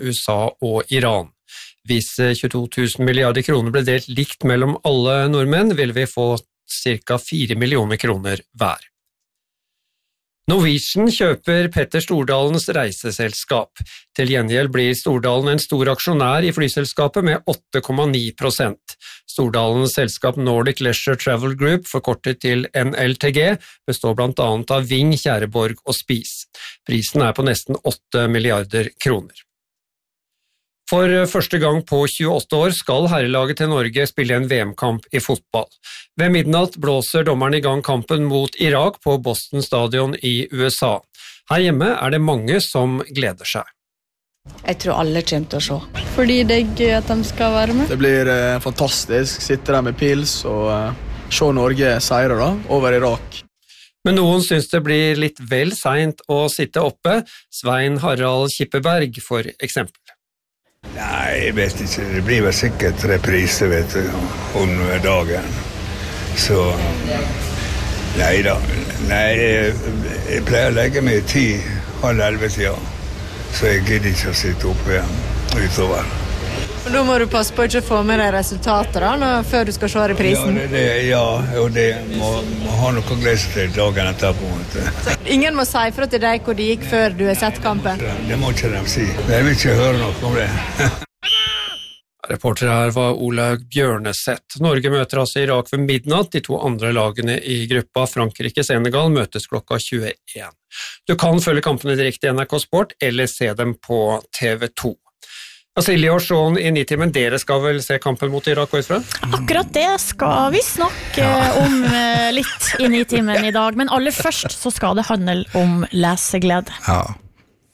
USA og Iran. Hvis 22 000 milliarder kroner ble delt likt mellom alle nordmenn, vil vi få ca. 4 millioner kroner hver. Norwegian kjøper Petter Stordalens reiseselskap. Til gjengjeld blir Stordalen en stor aksjonær i flyselskapet med 8,9%. Stordalens selskap Nordic Leisure Travel Group, forkortet til NLTG, består blant annet av Ving, Kjæreborg og Spis. Prisen er på nesten 8 milliarder kroner. For første gang på 28 år skal herrelaget til Norge spille en VM-kamp i fotball. Ved midnatt blåser dommeren i gang kampen mot Irak på Boston Stadion i USA. Her hjemme er det mange som gleder seg. Jeg tror alle kommer til å se. Fordi det er gøy at de skal være med. Det blir fantastisk. Sitte der med pils og se Norge seire da, over Irak. Men noen synes det blir litt vel sent å sitte oppe. Svein Harald Kippeberg for eksempel. Nei, jeg vet ikke. Det blir vel sikkert reprise, vet du, under dagen. Så, nei da. Nei, jeg pleier å legge meg 10:30, så jeg gidder ikke å sitte oppe igjen utover. Men nå må du passe på ikke å få med deg resultater da, før du skal se reprisen. Og det må ha noe å glede seg til dagen etterpå. Ingen må si fra til deg hvor det gikk før du har sett kampen. Det må ikke de si. Jeg vil ikke høre noe om det. Reporter her var Olaug Bjørneseth. Norge møter altså Irak ved midnatt. De to andre lagene i gruppa, Frankrike-Senegal, møtes klokka 21. Du kan følge kampene direkte i NRK Sport, eller se dem på TV2. Silje og Sean i Nitimen, dere skal vel se kampen mot Irak og utfra? Akkurat det skal vi snakke om litt i Nitimen i dag, men aller først så skal det handle om leseglede. Ja,